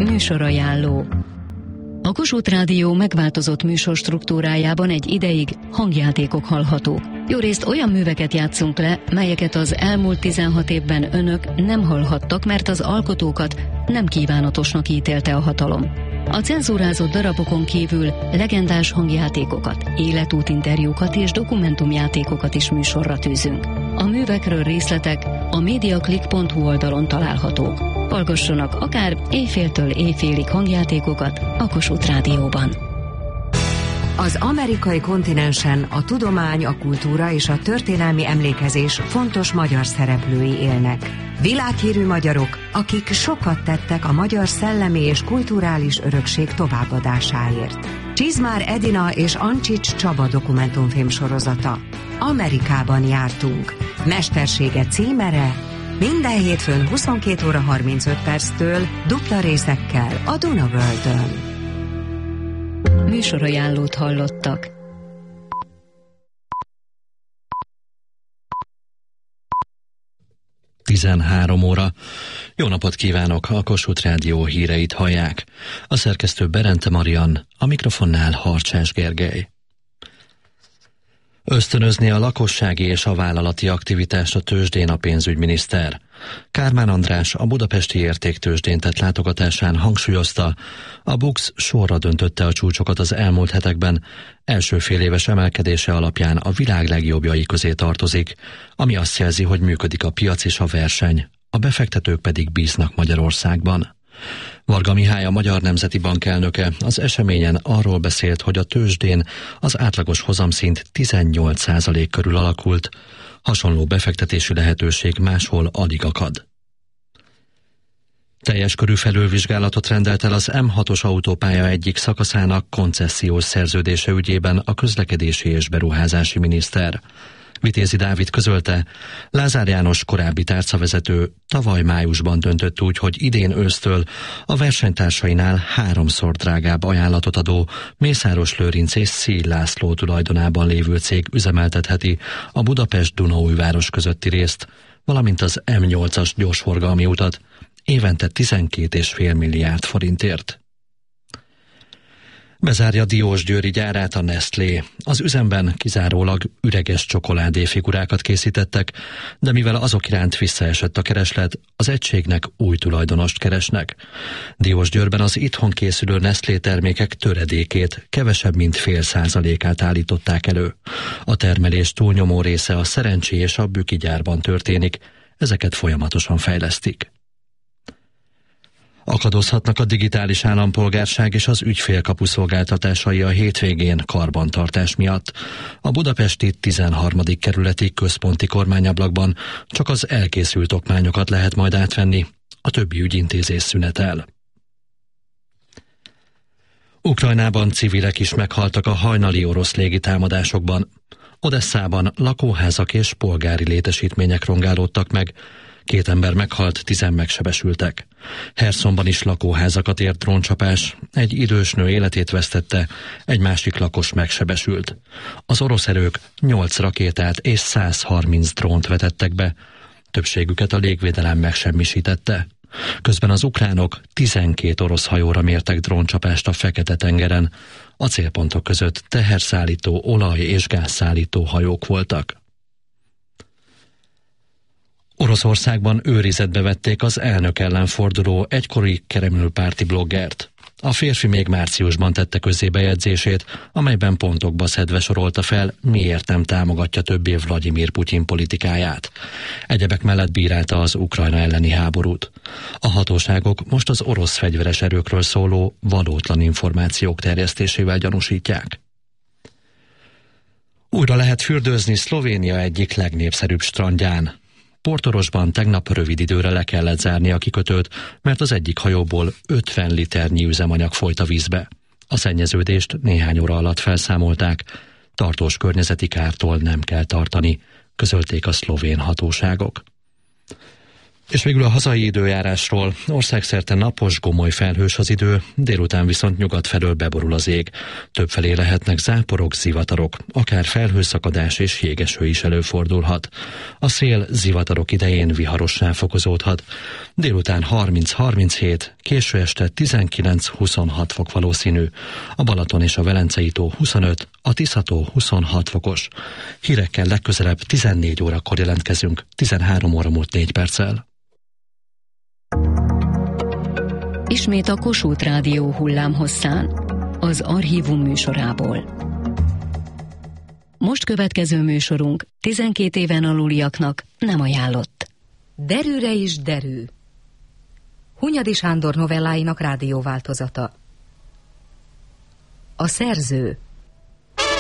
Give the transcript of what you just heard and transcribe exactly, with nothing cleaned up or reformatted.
Műsorajánló. A Kossuth Rádió megváltozott műsorstruktúrájában egy ideig hangjátékok hallhatók. Jórészt olyan műveket játszunk le, melyeket az elmúlt tizenhat évben önök nem hallhattak, mert az alkotókat nem kívánatosnak ítélte a hatalom. A cenzúrázott darabokon kívül legendás hangjátékokat, életútinterjúkat és dokumentumjátékokat is műsorra tűzünk. A művekről részletek a mediaclick pont hu oldalon találhatók. Hallgassanak akár éjféltől éjfélig hangjátékokat a Kossuth Rádióban. Az amerikai kontinensen a tudomány, a kultúra és a történelmi emlékezés fontos magyar szereplői élnek. Világhírű magyarok, akik sokat tettek a magyar szellemi és kulturális örökség továbbadásáért. Csizmár Edina és Ancsics Csaba dokumentumfilm sorozata. Amerikában jártunk. Mestersége címere minden hétfőn huszonkét óra harmincöt perctől dupla részekkel a Duna Worldön. Műsorajánlót hallottak. tizenhárom óra. Jó napot kívánok, a Kossuth Rádió híreit hallják. A szerkesztő Berente Marian, a mikrofonnál Harcsás Gergely. Ösztönözni a lakossági és a vállalati aktivitást a tőzsdén a pénzügyminiszter. Kármán András a budapesti értéktőzsdén tett látogatásán hangsúlyozta, a BUX sorra döntötte a csúcsokat az elmúlt hetekben, első féléves emelkedése alapján a világ legjobbjai közé tartozik, ami azt jelzi, hogy működik a piac és a verseny, a befektetők pedig bíznak Magyarországban. Varga Mihály, a Magyar Nemzeti Bank elnöke az eseményen arról beszélt, hogy a tőzsdén az átlagos hozamszint tizennyolc százalék körül alakult, hasonló befektetési lehetőség máshol alig akad. Teljes körű felülvizsgálatot rendelt el az M hatos autópálya egyik szakaszának koncesziós szerződése ügyében a közlekedési és beruházási miniszter. Vitézi Dávid közölte, Lázár János korábbi tárcavezető tavaly májusban döntött úgy, hogy idén ősztől a versenytársainál háromszor drágább ajánlatot adó Mészáros Lőrinc és Széll László tulajdonában lévő cég üzemeltetheti a Budapest-Dunaújváros közötti részt, valamint az M nyolcas gyorsforgalmi utat évente tizenkét egész öt milliárd forintért. Bezárja Diósgyőri gyárát a Nestlé. Az üzemben kizárólag üreges csokoládé figurákat készítettek, de mivel azok iránt visszaesett a kereslet, az egységnek új tulajdonost keresnek. Diósgyőrben az itthon készülő Nestlé termékek töredékét, kevesebb mint fél százalékát állították elő. A termelés túlnyomó része a Szerencsi és a Büki gyárban történik, ezeket folyamatosan fejlesztik. Akadozhatnak a digitális állampolgárság és az ügyfélkapu szolgáltatásai a hétvégén karbantartás miatt. A budapesti tizenharmadik kerületi központi kormányablakban csak az elkészült okmányokat lehet majd átvenni, a többi ügyintézés szünetel. Ukrajnában civilek is meghaltak a hajnali orosz légitámadásokban. Odesszában lakóházak és polgári létesítmények rongálódtak meg, két ember meghalt, tizen megsebesültek. Herszonban is lakóházakat ért dróncsapás, egy idős nő életét vesztette, egy másik lakos megsebesült. Az orosz erők nyolc rakétát és száz harminc drónt vetettek be, többségüket a légvédelem megsemmisítette. Közben az ukránok tizenkét orosz hajóra mértek dróncsapást a Fekete-tengeren. A célpontok között teherszállító, olaj- és gázszállító hajók voltak. Oroszországban őrizetbe vették az elnök ellen forduló egykori Kreml-párti bloggert. A férfi még márciusban tette közzé bejegyzését, amelyben pontokba szedve sorolta fel, miért nem támogatja többé Vladimir Putyin politikáját. Egyebek mellett bírálta az Ukrajna elleni háborút. A hatóságok most az orosz fegyveres erőkről szóló valótlan információk terjesztésével gyanúsítják. Újra lehet fürdőzni Szlovénia egyik legnépszerűbb strandján. Portorosban tegnap rövid időre le kellett zárni a kikötőt, mert az egyik hajóból ötven liternyi üzemanyag folyt a vízbe. A szennyeződést néhány óra alatt felszámolták, tartós környezeti kártól nem kell tartani, közölték a szlovén hatóságok. És végül a hazai időjárásról. Országszerte napos, gomoly felhős az idő, délután viszont nyugat felől beborul az ég. Többfelé lehetnek záporok, zivatarok, akár felhőszakadás és jégeső is előfordulhat. A szél zivatarok idején viharossá fokozódhat. Délután harminc-harminchét, késő este tizenkilenc-huszonhat fok valószínű. A Balaton és a Velencei tó huszonöt, a Tisza-tó huszonhat fokos. Hírekkel legközelebb tizennégy órakor jelentkezünk, tizenhárom óra múlt négy perccel. Ismét a Kossuth Rádió hullámhosszán, az Archívum műsorából. Most következő műsorunk tizenkét éven aluliaknak nem ajánlott. Derűre is derű. Hunyadi Sándor novelláinak rádióváltozata. A szerző